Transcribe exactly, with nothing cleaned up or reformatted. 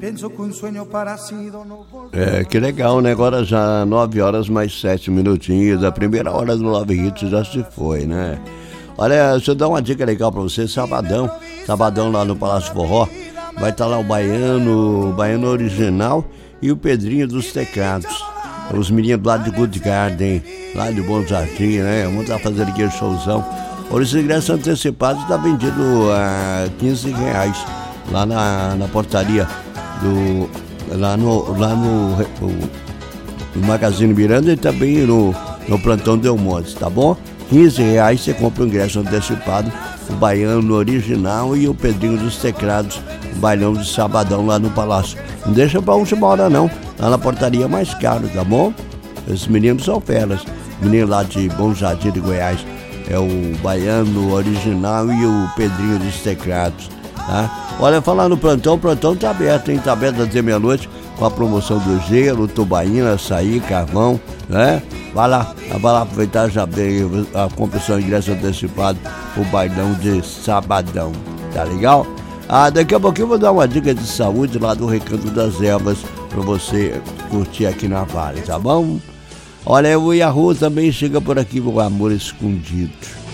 É, que legal, né? Agora já nove horas mais sete minutinhos. A primeira hora do Love Hits já se foi, né? Olha, deixa eu dar uma dica legal pra você. Sabadão, sabadão lá no Palácio Forró. Vai estar lá o Baiano, o Baiano Original e o Pedrinho dos Teclados. Os meninos lá de Good Garden, lá de Bom Jardim, né? Vamos estar fazendo aquele showzão. Os ingressos antecipados está vendido a quinze reais lá na, na portaria do... lá no, lá no, no Magazine Miranda e também no, no Plantão Del Monte, tá bom? quinze reais você compra o ingresso antecipado, o Baiano Original e o Pedrinho dos Teclados, o bailão de sabadão lá no Palácio. Não deixa pra última hora não, lá na portaria é mais caro, tá bom? Esses meninos são feras, menino lá de Bom Jardim de Goiás, é o Baiano Original e o Pedrinho dos Teclados, tá? Olha, falar no plantão, o plantão tá aberto, hein? Tá aberto até meia-noite com a promoção do gelo, tubaína, açaí, carvão, né? Vai lá, vai lá aproveitar já bem a compra do ingresso antecipado, o bailão de sabadão, tá legal? Ah, daqui a pouquinho eu vou dar uma dica de saúde lá do Recanto das Ervas pra você curtir aqui na Vale, tá bom? Olha, o Yahoo também chega por aqui, o Amor Escondido.